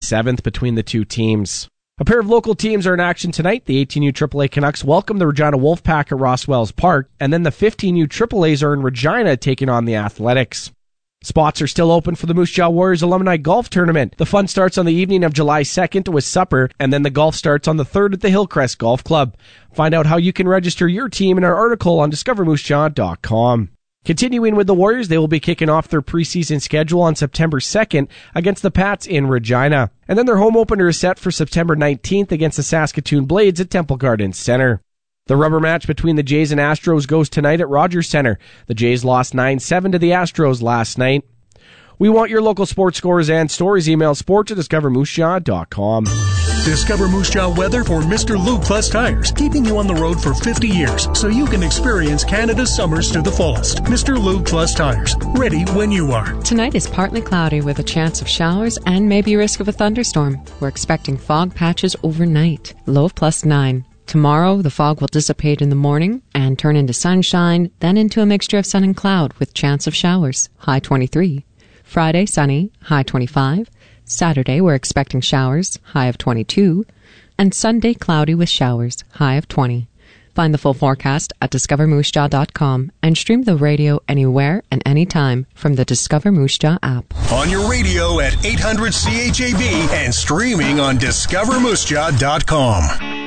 7th between the two teams. A pair of local teams are in action tonight. The 18U AAA Canucks welcome the Regina Wolfpack at Rosswells Park, and then the 15U AAAs are in Regina taking on the Athletics. Spots are still open for the Moose Jaw Warriors Alumni Golf Tournament. The fun starts on the evening of July 2nd with supper, and then the golf starts on the 3rd at the Hillcrest Golf Club. Find out how you can register your team in our article on discovermoosejaw.com. Continuing with the Warriors, they will be kicking off their preseason schedule on September 2nd against the Pats in Regina. And then their home opener is set for September 19th against the Saskatoon Blades at Temple Gardens Center. The rubber match between the Jays and Astros goes tonight at Rogers Center. The Jays lost 9-7 to the Astros last night. We want your local sports scores and stories. Email sports@discovermoosejaw.com. Discover Moose Jaw weather for Mr. Lube Plus Tires, keeping you on the road for 50 years so you can experience Canada's summers to the fullest. Mr. Lube Plus Tires, ready when you are. Tonight is partly cloudy with a chance of showers and maybe a risk of a thunderstorm. We're expecting fog patches overnight, low of +9. Tomorrow, the fog will dissipate in the morning and turn into sunshine, then into a mixture of sun and cloud with chance of showers, high 23. Friday, sunny, high 25. Saturday, we're expecting showers, high of 22. And Sunday, cloudy with showers, high of 20. Find the full forecast at discovermoosejaw.com and stream the radio anywhere and anytime from the Discover Moose Jaw app. On your radio at 800 CHAB and streaming on discovermoosejaw.com.